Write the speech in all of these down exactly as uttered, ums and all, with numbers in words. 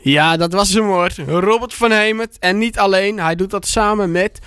Ja, dat was hem hoor. Robert van Hemert. En niet alleen, hij doet dat samen met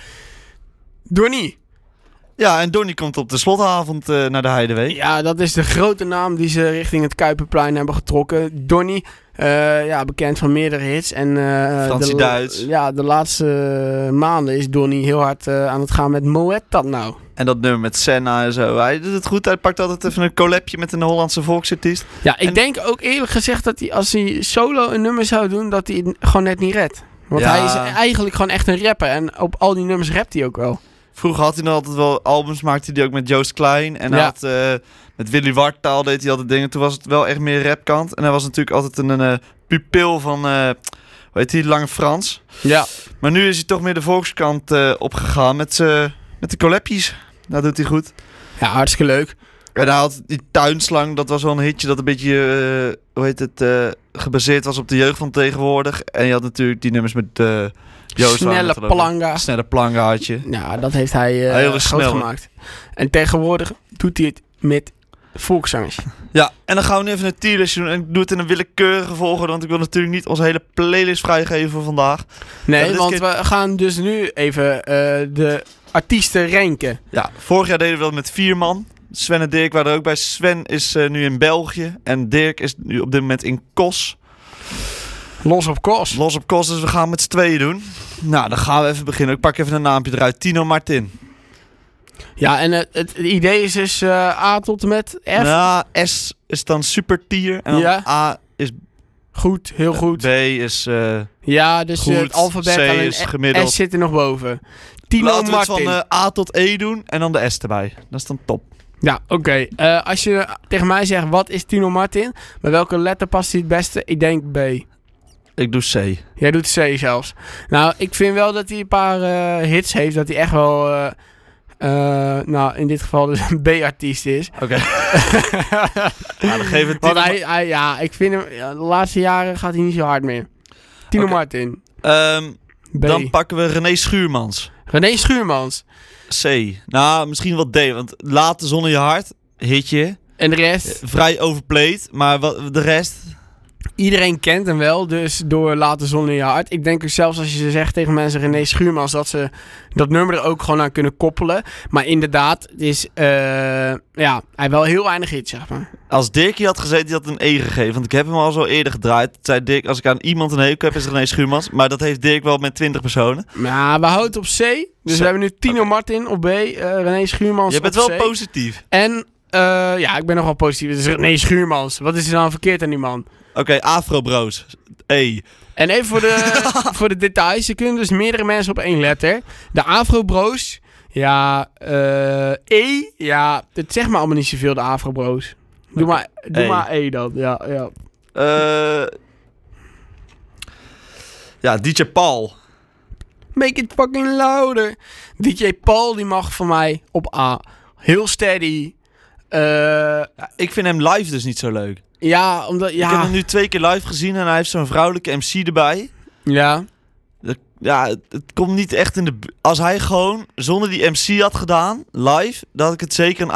Donnie. Ja, en Donnie komt op de slotavond uh, naar de Heideweek. Ja, dat is de grote naam die ze richting het Kuiperplein hebben getrokken. Donnie, uh, ja, bekend van meerdere hits. En uh, Fransie de, Duits. Ja, de laatste uh, maanden is Donnie heel hard uh, aan het gaan met Moet dat nou. En dat nummer met Senna en zo. Hij doet het goed. Hij pakt altijd even een collabje met een Hollandse volksartiest. Ja, ik en... denk ook eerlijk gezegd dat hij als hij solo een nummer zou doen, dat hij het gewoon net niet redt. Want ja. hij is eigenlijk gewoon echt een rapper. En op al die nummers rapt hij ook wel. Vroeger had hij nog altijd wel albums, maakte hij ook met Joost Klein. En hij ja. had, uh, met Willy Wartaal deed hij altijd dingen. Toen was het wel echt meer rapkant. En hij was natuurlijk altijd een, een uh, pupil van, uh, hoe heet die, Lange Frans. Ja. Maar nu is hij toch meer de volkskant uh, opgegaan met, uh, met de collabjes. Dat doet hij goed. Ja, hartstikke leuk. En hij had die Tuinslang, dat was wel een hitje dat een beetje, uh, hoe heet het, uh, gebaseerd was op de jeugd van tegenwoordig. En je had natuurlijk die nummers met... Uh, Joost Snelle Planga. Snelle Planga had je. Ja, dat heeft hij uh, groot snel gemaakt. En tegenwoordig doet hij het met volkszangers. Ja, en dan gaan we nu even een tierlistje doen. En ik doe het in een willekeurige volgorde, want ik wil natuurlijk niet onze hele playlist vrijgeven voor vandaag. Nee, ja, want keer... we gaan dus nu even uh, de artiesten ranken. Ja, vorig jaar deden we dat met vier man. Sven en Dirk waren er ook bij. Sven is uh, nu in België en Dirk is nu op dit moment in Kos. Los op Kos. Los op Kos, dus we gaan met z'n tweeën doen. Nou, dan gaan we even beginnen. Ik pak even een naampje eruit. Tino Martin. Ja, en het, het idee is dus uh, A tot en met F. Ja, S is dan super tier. En dan ja. A is... Goed, heel goed. B is... Uh, ja, dus goed. Uh, het alfabet C alleen is gemiddeld. S zit er nog boven. Tino Laten we Martin. het van uh, A tot E doen en dan de S erbij. Dat is dan top. Ja, oké. Okay. Uh, als je tegen mij zegt, wat is Tino Martin? Bij welke letter past hij het beste? Ik denk B. Ik doe C. Jij doet C zelfs. Nou, ik vind wel dat hij een paar uh, hits heeft. Dat hij echt wel, uh, uh, nou in dit geval dus een B-artiest is. Oké. Okay. Ja, dan geven we Want hij, hij, ja, ik vind hem, ja, de laatste jaren gaat hij niet zo hard meer. Tino okay. Martin. Um, dan pakken we René Schuurmans. René Schuurmans. C. Nou, misschien wel D, want Laat de zon in je hart, hitje. En de rest? Vrij overplayed, maar wat, de rest... Iedereen kent hem wel, dus door Laat de zon in je hart. Ik denk ook zelfs als je ze zegt tegen mensen René Schuurmans, dat ze dat nummer er ook gewoon aan kunnen koppelen. Maar inderdaad, het is, uh, ja, hij heeft wel heel weinig hits, zeg maar. Als Dirkie had gezeten, die had een E gegeven. Want ik heb hem al zo eerder gedraaid. Zei Dirk, als ik aan iemand een hekel heb, is René Schuurmans. Maar dat heeft Dirk wel met twintig personen. Ja, we houden het op C. Dus C. we hebben nu Tino okay. Martin op B, uh, René Schuurmans. Je bent op wel C. positief. En, uh, ja, ik ben nogal positief. Dus René Schuurmans. Wat is er dan verkeerd aan die man? Oké, okay, Afro Bros. E. En even voor de, voor de details. Er kunnen dus meerdere mensen op één letter. De Afro Bros. Ja, uh, E. Ja, het zegt maar allemaal niet zoveel, de Afro Bros. Doe, okay. maar, doe e. maar E dan. Ja, ja. Uh, ja, D J Paul. Make it fucking louder. D J Paul die mag van mij op A. Heel steady. Uh, ja, ik vind hem live dus niet zo leuk. Ja, omdat... Ja. Ik heb hem nu twee keer live gezien en hij heeft zo'n vrouwelijke M C erbij. Ja. De, ja, het, het komt niet echt in de... Als hij gewoon zonder die M C had gedaan, live, dan had ik het zeker een